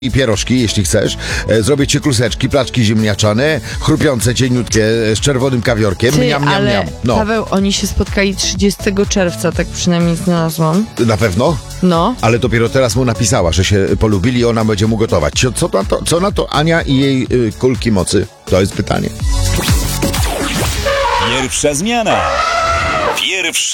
i pierożki, jeśli chcesz. Zrobię ci kluseczki, placzki ziemniaczane, chrupiące, cieniutkie, z czerwonym kawiorkiem. Miam, miam, ale miam. No. Paweł, oni się spotkali 30 czerwca, tak przynajmniej znalazłam. Na pewno? No. Ale dopiero teraz mu napisała, że się polubili, ona będzie mu gotować. Co na to Ania i jej kulki mocy? To jest pytanie. Pierwsza zmiana. Pierwszy